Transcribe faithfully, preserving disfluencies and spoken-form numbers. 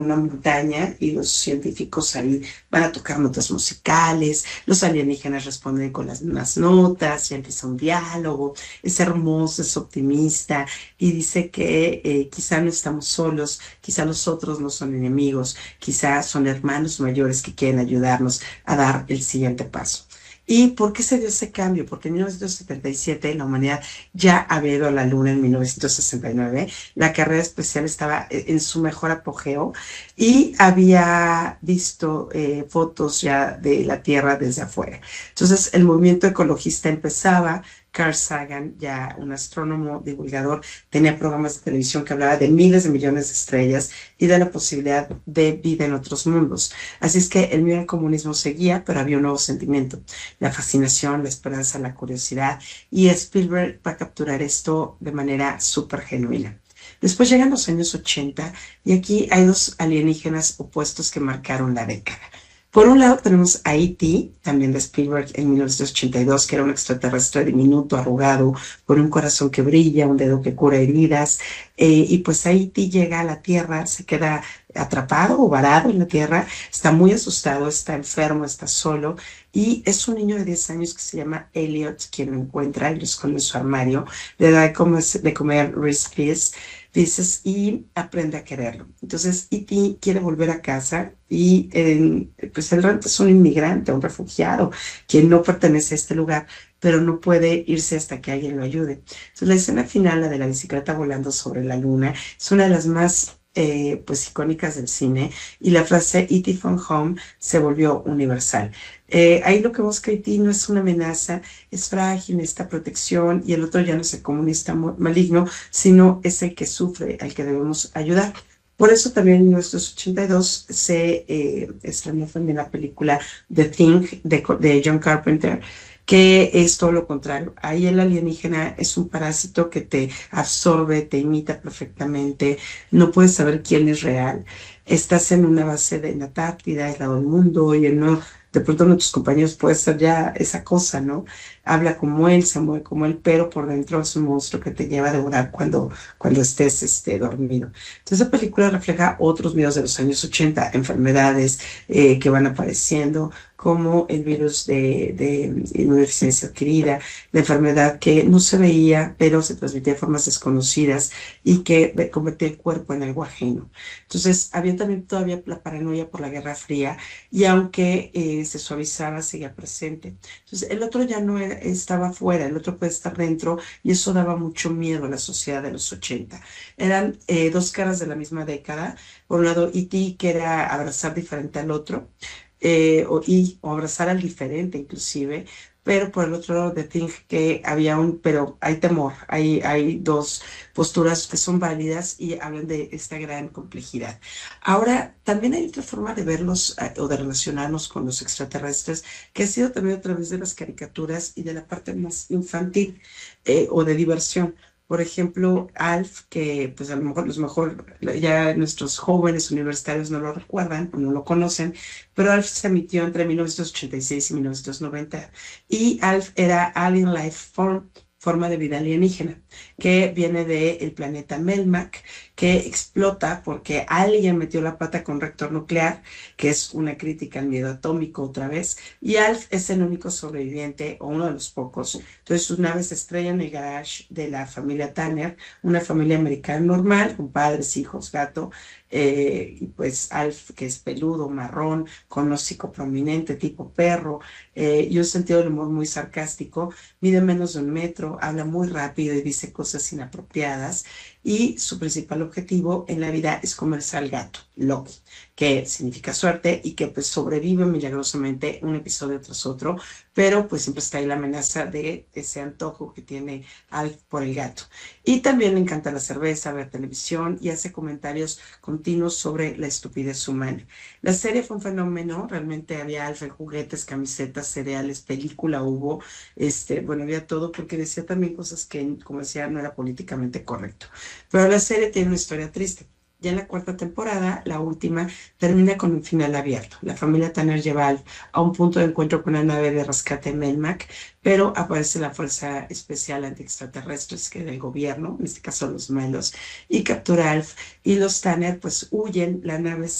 una montaña y los científicos ahí van a tocar notas musicales, los alienígenas responden con las mismas notas y empieza un diálogo, es hermoso, es optimista y dice que eh, quizá no estamos solos, quizá los otros no son enemigos, quizá son hermanos mayores que quieren ayudarnos a dar el siguiente paso. ¿Y por qué se dio ese cambio? Porque en mil novecientos setenta y siete la humanidad ya había ido a la Luna en mil novecientos sesenta y nueve, la carrera espacial estaba eh, en su mejor apogeo y había visto eh, fotos ya de la Tierra desde afuera. Entonces el movimiento ecologista empezaba. Carl Sagan, ya un astrónomo divulgador, tenía programas de televisión que hablaba de miles de millones de estrellas y de la posibilidad de vida en otros mundos. Así es que el miedo al comunismo seguía, pero había un nuevo sentimiento, la fascinación, la esperanza, la curiosidad, y Spielberg va a capturar esto de manera súper genuina. Después llegan los años ochenta y aquí hay dos alienígenas opuestos que marcaron la década. Por un lado tenemos a E T, también de Spielberg en mil novecientos ochenta y dos, que era un extraterrestre diminuto, arrugado, con un corazón que brilla, un dedo que cura heridas, eh, y pues a E T llega a la Tierra, se queda atrapado o varado en la Tierra, está muy asustado, está enfermo, está solo, y es un niño de diez años que se llama Elliot, quien lo encuentra y lo esconde en su armario, le da de comer, de comer Reese Peace, dices, y aprende a quererlo. Entonces, E T quiere volver a casa y eh, pues él es un inmigrante, un refugiado, quien no pertenece a este lugar, pero no puede irse hasta que alguien lo ayude. Entonces, la escena final, la de la bicicleta volando sobre la luna, es una de las más eh, pues icónicas del cine y la frase E T Phone Home se volvió universal. Eh, ahí lo que busca E T no es una amenaza, es frágil, necesita protección y el otro ya no es el comunista maligno, sino es el que sufre, al que debemos ayudar. Por eso también en mil novecientos ochenta y dos se eh, estrenó también la película The Thing de, de John Carpenter, que es todo lo contrario. Ahí el alienígena es un parásito que te absorbe, te imita perfectamente, no puedes saber quién es real. Estás en una base de la Antártida, aislado del mundo, y en no, de pronto uno de tus compañeros puede ser ya esa cosa, ¿no? Habla como él, se mueve como él, pero por dentro es un monstruo que te lleva a devorar cuando, cuando estés este, dormido. Entonces, la película refleja otros miedos de los años ochenta, enfermedades eh, que van apareciendo, como el virus de, de inmunodeficiencia adquirida, la enfermedad que no se veía, pero se transmitía de formas desconocidas y que convertía el cuerpo en algo ajeno. Entonces, había también todavía la paranoia por la Guerra Fría y aunque eh, se suavizaba, seguía presente. Entonces, el otro ya no era, estaba fuera, el otro puede estar dentro y eso daba mucho miedo a la sociedad de los ochenta. Eran eh, dos caras de la misma década. Por un lado, E T, que era abrazar diferente al otro, eh, o, y, o abrazar al diferente inclusive, pero por el otro lado de Thing que había un, pero hay temor, hay, hay dos posturas que son válidas y hablan de esta gran complejidad. Ahora, también hay otra forma de verlos eh, o de relacionarnos con los extraterrestres, que ha sido también a través de las caricaturas y de la parte más infantil eh, o de diversión. Por ejemplo, Alf, que pues a lo mejor los mejor, ya nuestros jóvenes universitarios no lo recuerdan o no lo conocen, pero Alf se emitió entre mil novecientos ochenta y seis y mil novecientos noventa. Y Alf era Alien Life Form, forma de vida alienígena, que viene del planeta Melmac, que explota porque alguien metió la pata con reactor nuclear, que es una crítica al miedo atómico otra vez, y Alf es el único sobreviviente o uno de los pocos. Entonces sus naves se estrellan en el garage de la familia Tanner, una familia americana normal, con padres, hijos, gato, eh, y pues Alf, que es peludo, marrón, con un hocico prominente, tipo perro, eh, y un sentido del humor muy sarcástico, mide menos de un metro, habla muy rápido y dice cosas inapropiadas, y su principal objetivo en la vida es comerse al gato, Loki, que significa suerte y que pues sobrevive milagrosamente un episodio tras otro, pero pues siempre está ahí la amenaza de ese antojo que tiene Alf por el gato. Y también le encanta la cerveza, ver televisión y hace comentarios continuos sobre la estupidez humana. La serie fue un fenómeno, realmente había Alf en juguetes, camisetas, cereales, película hubo, este, bueno, había todo porque decía también cosas que, como decía, no era políticamente correcto. Pero la serie tiene una historia triste. Ya en la cuarta temporada, la última, termina con un final abierto. La familia Tanner lleva a Alf a un punto de encuentro con una nave de rescate Melmac, pero aparece la Fuerza Especial Anti-Extraterrestres, que es del gobierno, en este caso los malos, y captura a Alf. Y los Tanner pues huyen, la nave